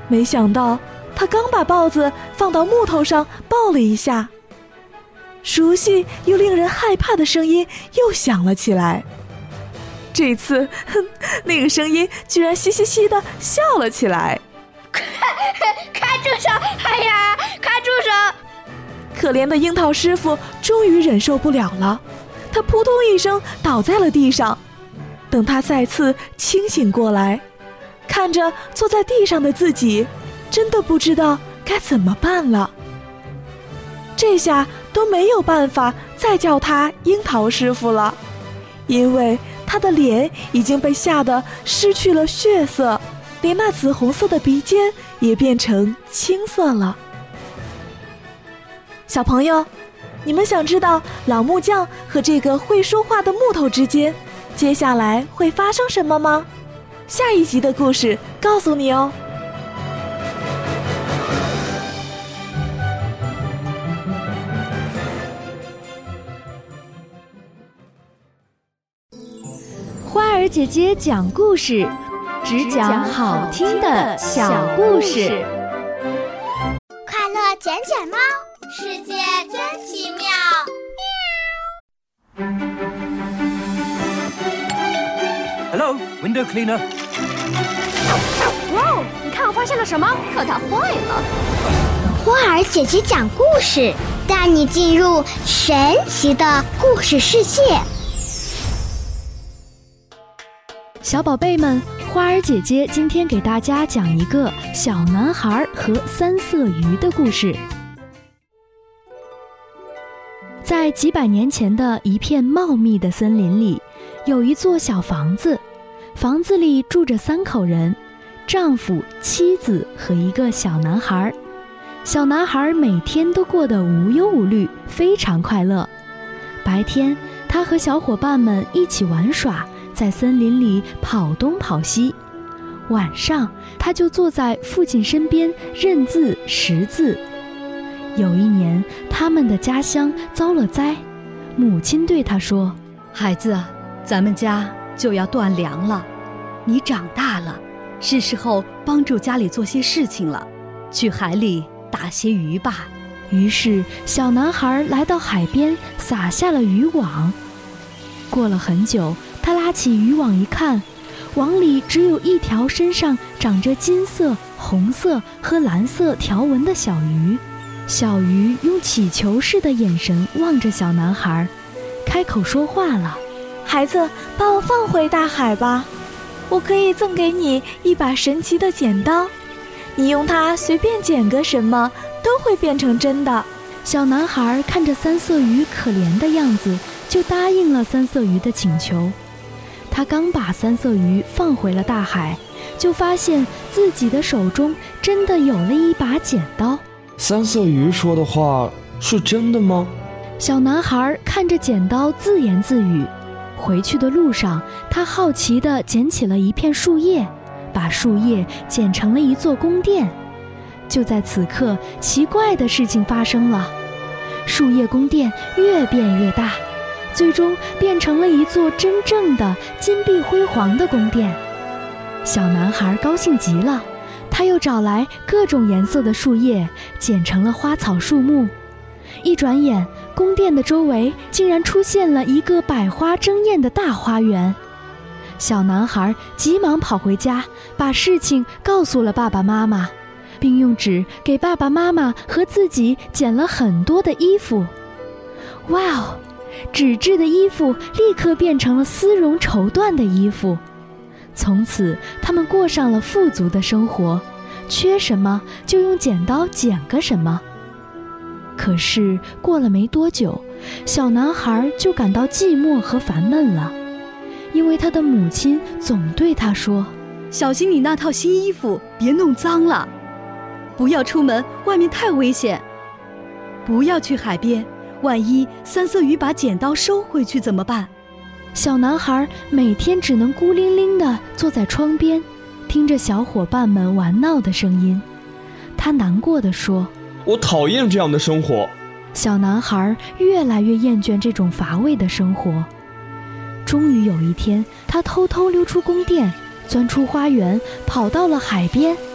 没想到他刚把豹子放到木头上抱了一下，熟悉又令人害怕的声音又响了起来。这次那个声音居然嘻嘻嘻地笑了起来。 快住手！哎呀，快住手！ 可怜的樱桃师傅终于忍受不了了，他扑通一声倒在了地上。等他再次清醒过来，看着坐在地上的自己，真的不知道该怎么办了。这下都没有办法再叫他樱桃师傅了，因为他的脸已经被吓得失去了血色，连那紫红色的鼻尖也变成青色了。小朋友，你们想知道老木匠和这个会说话的木头之间接下来会发生什么吗？下一集的故事告诉你哦。 花儿姐姐讲故事，只讲好听的小故事。 快乐捡捡猫，世界真奇妙。 Hello, window cleaner. 哇，你看我发现了什么？可它坏了。 花儿姐姐讲故事，带你进入神奇的故事世界。 小宝贝们，花儿姐姐今天给大家讲一个小男孩和三色鱼的故事。在几百年前的一片茂密的森林里，有一座小房子，房子里住着3口人，丈夫、妻子和一个小男孩。小男孩每天都过得无忧无虑，非常快乐。白天，他和小伙伴们一起玩耍，在森林里跑东跑西。晚上，他就坐在父亲身边认字识字。有一年，他们的家乡遭了灾，母亲对他说：“ 孩子，咱们家就要断粮了，你长大了，是时候帮助家里做些事情了，去海里打些鱼吧。” 于是，小男孩来到海边，撒下了渔网。过了很久，他拉起渔网一看，网里只有一条身上长着金色、红色和蓝色条纹的小鱼。小鱼用乞求似的眼神望着小男孩，开口说话了：“ 孩子，把我放回大海吧，我可以赠给你一把神奇的剪刀，你用它随便剪个什么，都会变成真的。” 小男孩看着三色鱼可怜的样子，就答应了三色鱼的请求。他刚把三色鱼放回了大海，就发现自己的手中真的有了一把剪刀。 三色鱼说的话是真的吗？ 小男孩看着剪刀自言自语。回去的路上，他好奇地捡起了一片树叶，把树叶剪成了一座宫殿。就在此刻，奇怪的事情发生了，树叶宫殿越变越大，最终变成了一座真正的金碧辉煌的宫殿。小男孩高兴极了，他又找来各种颜色的树叶，剪成了花草树木。一转眼，宫殿的周围竟然出现了一个百花争艳的大花园。小男孩急忙跑回家，把事情告诉了爸爸妈妈，并用纸给爸爸妈妈和自己剪了很多的衣服。哇哦！纸质的衣服立刻变成了丝绒绸缎的衣服。从此，他们过上了富足的生活，缺什么就用剪刀剪个什么。可是过了没多久，小男孩就感到寂寞和烦闷了，因为他的母亲总对他说：“ 小心你那套新衣服别弄脏了，不要出门，外面太危险，不要去海边，万一三色鱼把剪刀收回去怎么办？” 小男孩每天只能孤零零地坐在窗边，听着小伙伴们玩闹的声音。他难过地说：“ 我讨厌这样的生活。” 小男孩越来越厌倦这种乏味的生活。终于有一天，他偷偷溜出宫殿，钻出花园，跑到了海边。